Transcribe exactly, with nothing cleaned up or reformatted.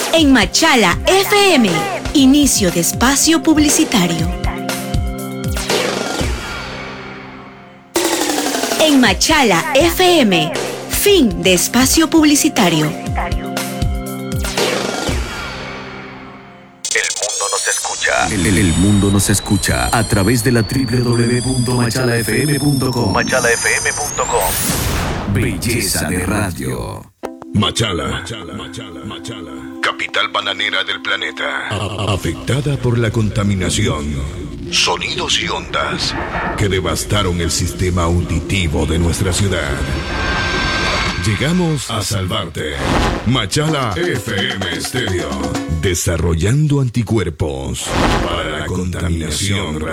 En Machala F M, inicio de espacio publicitario. En Machala F M, fin de espacio publicitario. El, el, el mundo nos escucha a través de la doble u doble u doble u punto machala f m punto com. machala f m punto com. Belleza de radio. Machala, Machala, Machala, Machala, capital bananera del planeta. A afectada por la contaminación, sonidos y ondas que devastaron el sistema auditivo de nuestra ciudad. Llegamos a salvarte. Machala F M Stereo. Desarrollando anticuerpos para la contaminación.